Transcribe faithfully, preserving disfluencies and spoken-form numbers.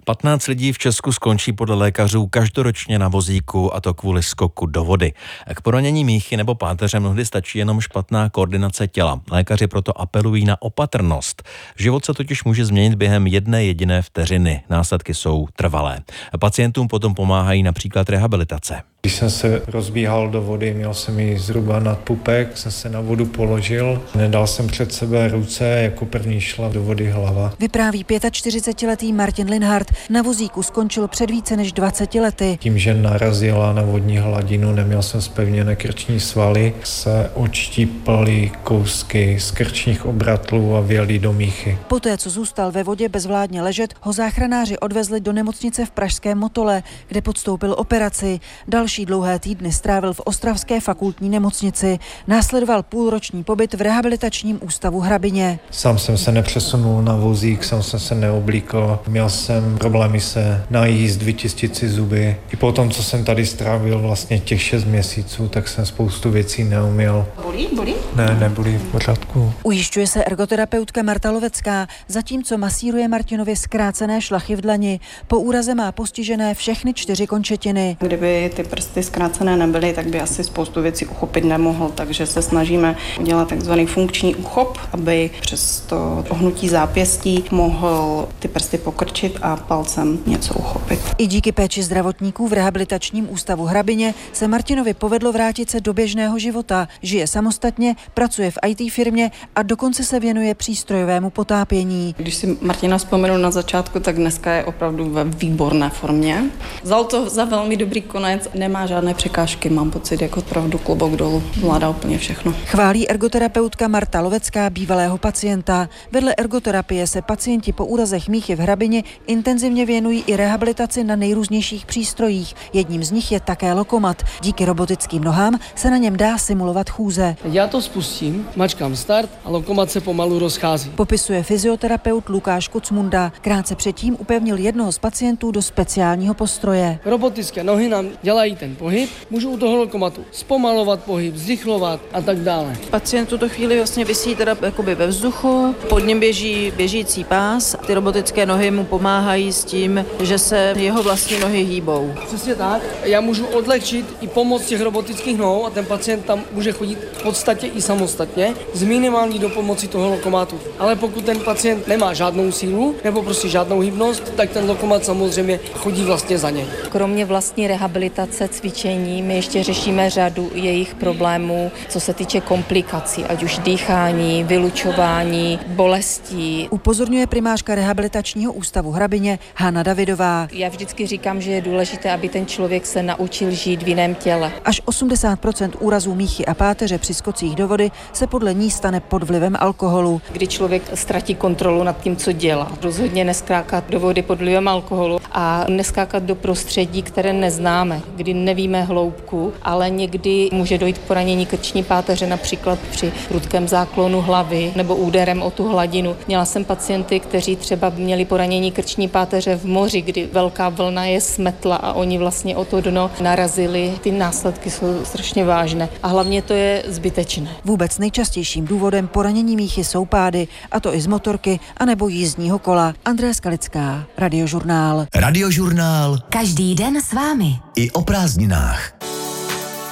patnáct lidí v Česku skončí podle lékařů každoročně na vozíku, a to kvůli skoku do vody. K poranění míchy nebo páteře mnohdy stačí jenom špatná koordinace těla. Lékaři proto apelují na opatrnost. Život se totiž může změnit během jedné jediné vteřiny. Následky jsou trvalé. Pacientům potom pomáhají například rehabilitace. Když jsem se rozbíhal do vody, měl jsem ji zhruba nad pupek, jsem se na vodu položil, nedal jsem před sebe ruce, jako první šla do vody hlava. Vypráví čtyřicetiletý Martin Linhardt. Na vozíku skončil před více než dvaceti lety. Tím, že narazila na vodní hladinu, neměl jsem zpevněné krční svaly, se odštípaly kousky z krčních obratlů a vjeli do míchy. Poté, co zůstal ve vodě bezvládně ležet, ho záchranáři odvezli do nemocnice v pražském Motole, kde podstoupil operaci. Další dlouhé týdny strávil v ostravské fakultní nemocnici. Následoval půlroční pobyt v rehabilitačním ústavu Hrabině. Sám jsem se nepřesunul na vozík, sám jsem se neoblíkl. Měl jsem problémy se najíst, vyčistit si zuby. I po tom, co jsem tady strávil vlastně těch šest měsíců, tak jsem spoustu věcí neuměl. Bolí? Bolí? Ne, nebolí, v pořádku. Ujišťuje se ergoterapeutka Marta Lovecká, zatímco masíruje Martinovi zkrácené šlachy v dlani. Po úraze má postižené všechny čtyři končetiny. Kdyby ty prsty zkrácené nebyly, tak by asi spoustu věcí uchopit nemohl, takže se snažíme udělat takzvaný funkční uchop, aby přes to ohnutí zápěstí mohl ty prsty pokrčit a palcem něco uchopit. I díky péči zdravotníků v rehabilitačním ústavu Hrabině se Martinovi povedlo vrátit se do běžného života. Žije samostatně, pracuje v í té firmě a dokonce se věnuje přístrojovému potápění. Když si Martina vzpomenu na začátku, tak dneska je opravdu ve výborné formě. Vzal to za velmi dobrý konec, nemá žádné překážky, mám pocit, jako opravdu klobouk dolů, zvládá úplně všechno. Chválí ergoterapeutka Marta Lovecká bývalého pacienta. Vedle ergoterapie se pacienti po úrazech míchy v Hrabině intenzivně věnují i rehabilitaci na nejrůznějších přístrojích. Jedním z nich je také lokomat. Díky robotickým nohám se na něm dá simulovat chůze. Já to spustím, mačkám start a lokomat se pomalu rozchází. Popisuje fyzioterapeut Lukáš Kucmunda. Krátce předtím upevnil jednoho z pacientů do speciálního postroje. Robotické nohy nám dělají ten pohyb, můžu u toho lokomatu zpomalovat pohyb, zrychlovat a tak dále. Pacient v tuto chvíli vlastně visí teda jakoby ve vzduchu, pod ním běží běžící pás. Ty robotické nohy mu pomáhají s tím, že se jeho vlastní nohy hýbou. Přesně tak. Já můžu odlehčit i pomoc těch robotických nohou a ten pacient tam může chodit v podstatě i samostatně s minimální dopomocí toho lokomatu. Ale pokud ten pacient nemá žádnou sílu nebo prostě žádnou hybnost, tak ten lokomat samozřejmě chodí vlastně za něj. Kromě vlastní rehabilitace, cvičení, my ještě řešíme řadu jejich problémů, co se týče komplikací, ať už dýchání, vylučování, bolestí. Upozorňuje primářka rehabilitačního ústavu Hrabině Hana Davidová. Já vždycky říkám, že je důležité, aby ten člověk se naučil žít v jiném těle. Až osmdesát procent úrazů míchy a páteře při skocích do vody se podle ní stane pod vlivem alkoholu. Kdy člověk ztratí kontrolu nad tím, co dělá. Rozhodně neskákat do vody pod vlivem alkoholu a neskákat do prostředí, které neznáme, kdy nevíme hloubku, ale někdy může dojít k poranění krční páteře, například při prudkém záklonu hlavy nebo úderem o tu hladinu. Měla jsem pacienty, kteří třeba měli poranění krční páteře v moři, kdy velká vlna je smetla a oni vlastně o to dno narazili. Ty následky jsou strašně vážné a hlavně to je zbytečné. Vůbec nejčastějším důvodem poranění míchy jsou pády, a to i z motorky anebo jízdního kola. Andrea Skalická, Radiožurnál. Radiožurnál. Každý den s vámi. I o prázdninách.